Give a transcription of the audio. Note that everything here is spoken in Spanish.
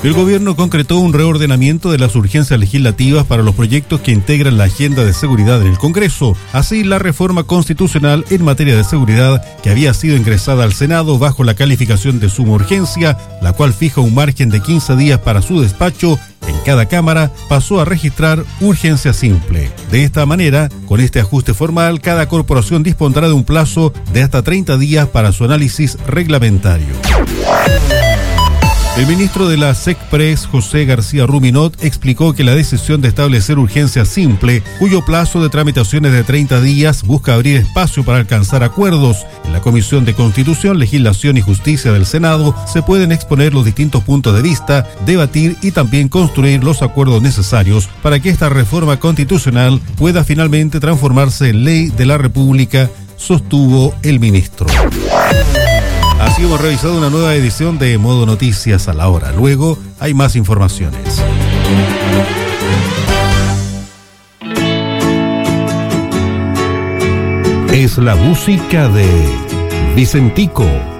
El gobierno concretó un reordenamiento de las urgencias legislativas para los proyectos que integran la agenda de seguridad en el Congreso. Así, la reforma constitucional en materia de seguridad, que había sido ingresada al Senado bajo la calificación de suma urgencia, la cual fija un margen de 15 días para su despacho en cada Cámara, pasó a registrar urgencia simple. De esta manera, con este ajuste formal, cada corporación dispondrá de un plazo de hasta 30 días para su análisis reglamentario. El ministro de la SECPRES, José García Ruminot, explicó que la decisión de establecer urgencia simple, cuyo plazo de tramitaciones de 30 días busca abrir espacio para alcanzar acuerdos. En la Comisión de Constitución, Legislación y Justicia del Senado se pueden exponer los distintos puntos de vista, debatir y también construir los acuerdos necesarios para que esta reforma constitucional pueda finalmente transformarse en ley de la República, sostuvo el ministro. Así hemos revisado una nueva edición de Modo Noticias a la hora. Luego hay más informaciones. Es la música de Vicentico.